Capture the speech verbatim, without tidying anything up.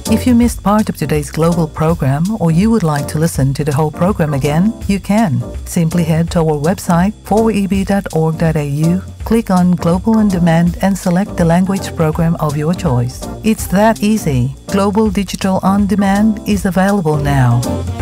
If you missed part of today's global program or you would like to listen to the whole program again, you can. Simply head to our website four e b dot org dot a u, click on Global On Demand and select the language program of your choice. It's that easy. Global Digital On Demand is available now.